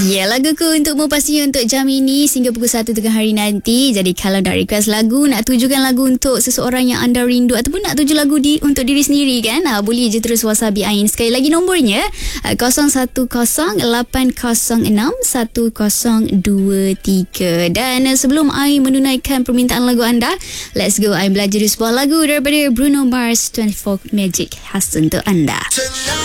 Ya, laguku untukmu pastinya untuk jam ini sehingga pukul 1 tengah hari nanti. Jadi kalau nak request lagu, nak tujukan lagu untuk seseorang yang anda rindu ataupun nak tuju lagu untuk diri sendiri kan, boleh je terus WhatsApp Ain. Sekali lagi nombornya 0108061023. Dan sebelum Ain menunaikan permintaan lagu anda, let's go Ain belajar sebuah lagu daripada Bruno Mars, 24 Magic khas untuk anda.